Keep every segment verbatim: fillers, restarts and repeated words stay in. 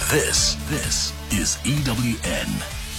This, this is E W N.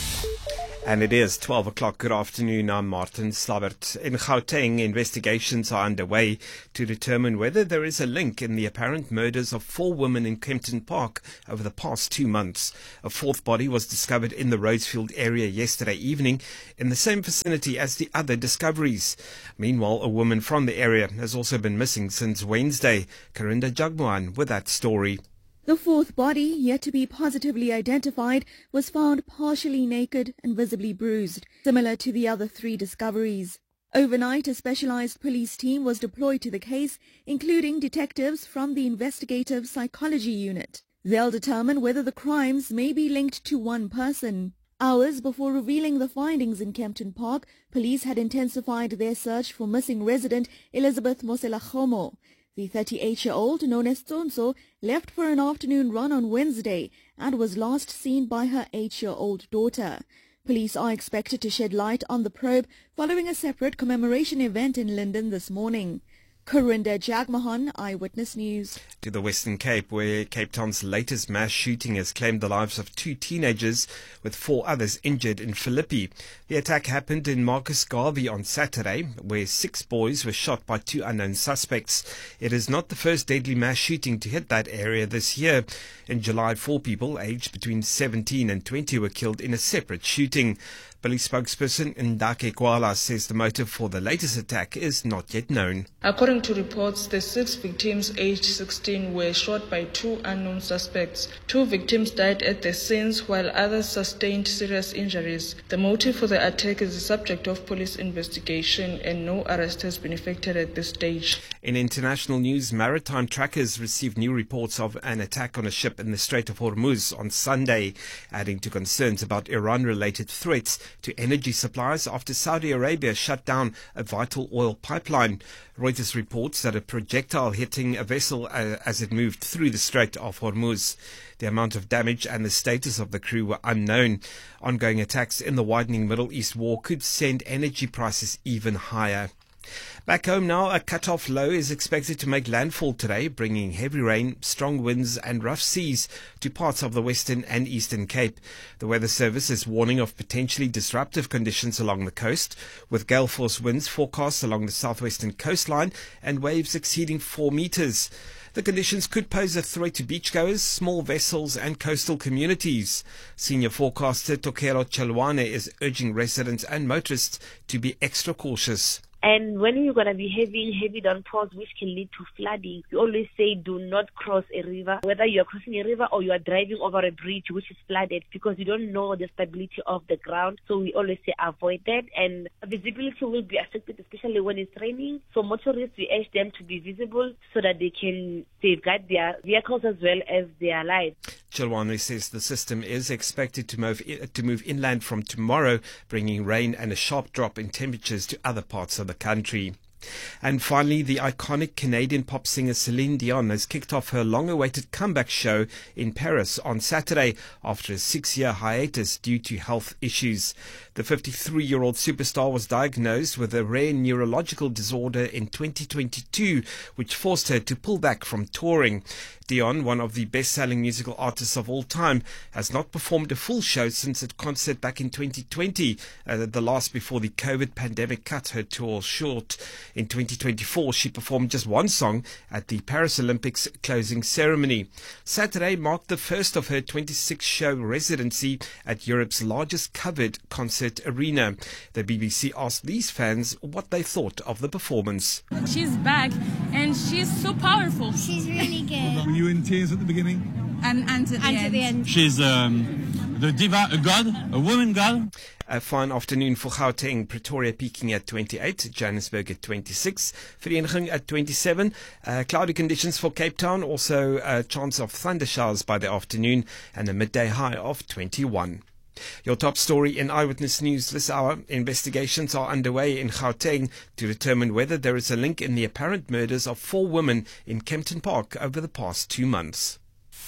And it is twelve o'clock. Good afternoon. I'm Martin Slabbert. In Gauteng, investigations are underway to determine whether there is a link in the apparent murders of four women in Kempton Park over the past two months. A fourth body was discovered in the Rhodesfield area yesterday evening in the same vicinity as the other discoveries. Meanwhile, a woman from the area has also been missing since Wednesday. Karinda Jagmohan with that story. The fourth body, yet to be positively identified, was found partially naked and visibly bruised, similar to the other three discoveries. Overnight, a specialized police team was deployed to the case, including detectives from the Investigative Psychology Unit. They'll determine whether the crimes may be linked to one person. Hours before revealing the findings in Kempton Park, police had intensified their search for missing resident Elizabeth Moselagomo. The thirty-eight-year-old, known as Tsonso, left for an afternoon run on Wednesday and was last seen by her eight-year-old daughter. Police are expected to shed light on the probe following a separate commemoration event in Linden this morning. Karinda Jagmohan, Eyewitness News. To the Western Cape, where Cape Town's latest mass shooting has claimed the lives of two teenagers, with four others injured in Philippi. The attack happened in Marcus Garvey on Saturday, where six boys were shot by two unknown suspects. It is not the first deadly mass shooting to hit that area this year. In July, four people aged between seventeen and twenty were killed in a separate shooting. Police spokesperson Ndake Kwala says the motive for the latest attack is not yet known. According to reports, the six victims aged sixteen were shot by two unknown suspects. Two victims died at the scenes while others sustained serious injuries. The motive for the attack is the subject of police investigation and no arrest has been effected at this stage. In international news, maritime trackers received new reports of an attack on a ship in the Strait of Hormuz on Sunday, adding to concerns about Iran-related threats to energy supplies after Saudi Arabia shut down a vital oil pipeline. Reuters reports that a projectile hitting a vessel uh, as it moved through the Strait of Hormuz. The amount of damage and the status of the crew were unknown. Ongoing attacks in the widening Middle East war could send energy prices even higher. Back home now, a cut-off low is expected to make landfall today, bringing heavy rain, strong winds and rough seas to parts of the Western and Eastern Cape. The Weather Service is warning of potentially disruptive conditions along the coast, with gale force winds forecast along the southwestern coastline and waves exceeding four metres. The conditions could pose a threat to beachgoers, small vessels and coastal communities. Senior forecaster Tokelo Chelwane is urging residents and motorists to be extra cautious. And when you're going to be having heavy downpours, which can lead to flooding, we always say do not cross a river, whether you're crossing a river or you are driving over a bridge which is flooded, because you don't know the stability of the ground. So we always say avoid that. And visibility will be affected, especially when it's raining. So motorists, we urge them to be visible so that they can safeguard their vehicles as well as their lives. Chilwani says the system is expected to move to move inland from tomorrow, bringing rain and a sharp drop in temperatures to other parts of the country. And finally, the iconic Canadian pop singer Celine Dion has kicked off her long-awaited comeback show in Paris on Saturday after a six-year hiatus due to health issues. The fifty-three-year-old superstar was diagnosed with a rare neurological disorder in twenty twenty-two, which forced her to pull back from touring. Dion, one of the best-selling musical artists of all time, has not performed a full show since a concert back in twenty twenty, uh, the last before the COVID pandemic cut her tour short. In twenty twenty-four, she performed just one song at the Paris Olympics closing ceremony. Saturday marked the first of her twenty-six show residency at Europe's largest covered concert arena. The B B C asked these fans what they thought of the performance. She's back and she's so powerful. She's really good. Were you in tears at the beginning? And, and, at, and the at the end. She's um, the diva, a god, a woman god. A fine afternoon for Gauteng, Pretoria peaking at twenty-eight, Johannesburg at twenty-six, Vereeniging at twenty-seven. Uh, cloudy conditions for Cape Town, also a chance of thunder showers by the afternoon and a midday high of twenty-one. Your top story in Eyewitness News this hour. Investigations are underway in Gauteng to determine whether there is a link in the apparent murders of four women in Kempton Park over the past two months.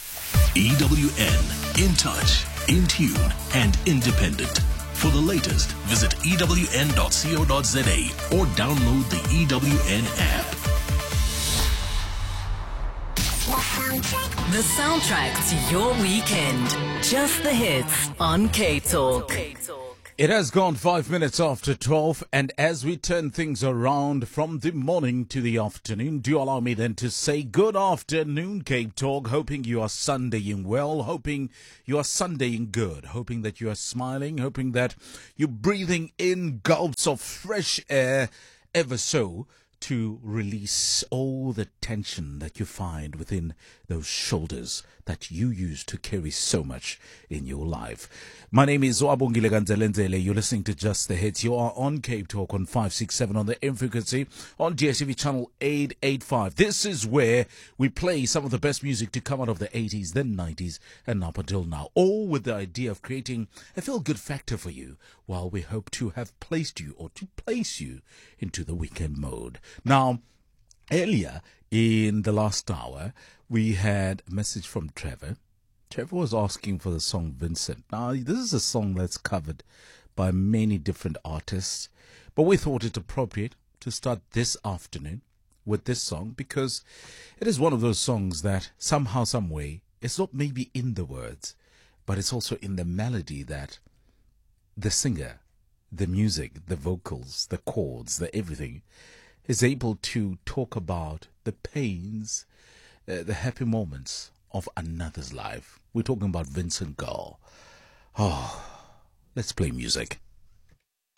E W N, in touch, in tune and independent. For the latest, visit E W N dot co dot za or download the E W N app. The soundtrack to your weekend. Just the hits on K-Talk. It has gone five minutes after twelve, and as we turn things around from the morning to the afternoon, do allow me then to say good afternoon, Cape Talk. Hoping you are Sundaying well, hoping you are Sundaying good, hoping that you are smiling, hoping that you're breathing in gulps of fresh air ever so to release all the tension that you find within those shoulders that you use to carry so much in your life. My name is Wabongile Ganzelenzele. You're listening to Just the Hits. You are on Cape Talk on five six seven on the M frequency on D S T V channel eight eighty-five. This is where we play some of the best music to come out of the eighties, then nineties, and up until now, all with the idea of creating a feel-good factor for you, while we hope to have placed you or to place you into the weekend mode. Now, earlier in the last hour, we had a message from Trevor. Trevor was asking for the song Vincent. Now, this is a song that's covered by many different artists, but we thought it appropriate to start this afternoon with this song because it is one of those songs that somehow, some way, it's not maybe in the words, but it's also in the melody that the singer, the music, the vocals, the chords, the everything is able to talk about the pains, uh, the happy moments of another's life. We're talking about Vincent Gall. Oh, let's play music.